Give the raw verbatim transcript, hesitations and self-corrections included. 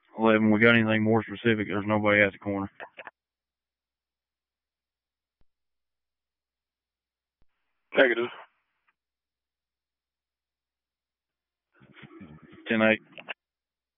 eleven, we got anything more specific? There's nobody at the corner. Negative. ten eight.